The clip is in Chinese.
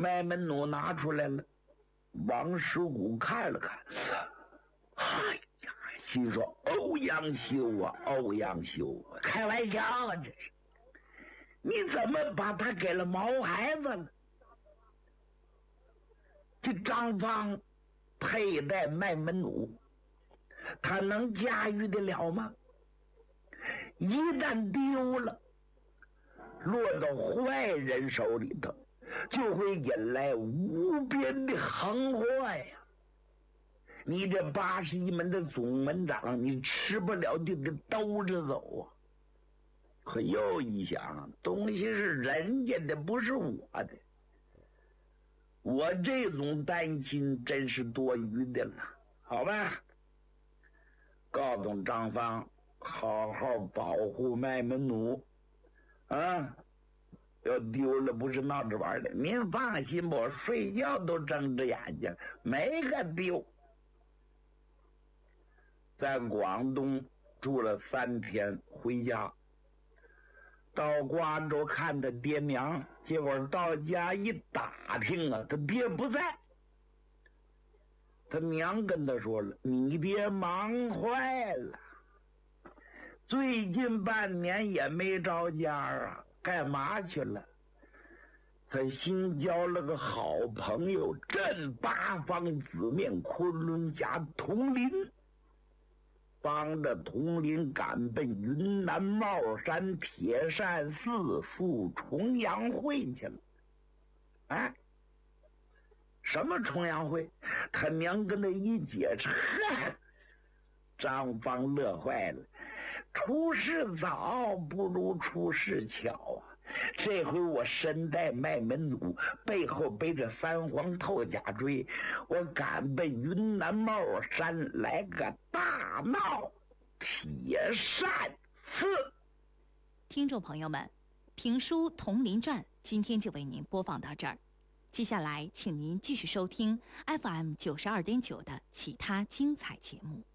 麦门弩拿出来了，王师古看了看，哎呀，心说欧阳修啊，欧阳修啊，开玩笑啊，这是你怎么把他给了毛孩子了？这张方佩戴麦门弩，他能驾驭得了吗？一旦丢了，落到坏人手里头，就会引来无边的横祸呀！你这81门的总门长，你吃不了就得兜着走啊！可又一想，东西是人家的，不是我的，我这种担心真是多余的了。好吧，告诉张方，好好保护麦门弩啊！要丢了不是闹着玩的，您放心吧，我睡觉都睁着眼睛，没个丢。在广东住了3天，回家到瓜州看他爹娘，结果到家一打听啊，他爹不在。他娘跟他说了，你爹忙坏了，最近半年也没着家啊，干嘛去了？他新交了个好朋友，镇八方子面昆仑侠佟林，帮着佟林赶奔云南帽山铁扇寺赴重阳会去了。哎，什么重阳会？他娘跟他一解释，张方乐坏了，出事早不如出事巧啊！这回我身带麦门弩，背后背着3皇透甲锥，我赶奔云南帽山来个大闹铁扇寺。 听众朋友们，评书《佟林传》今天就为您播放到这儿，接下来请您继续收听 FM92.9的其他精彩节目。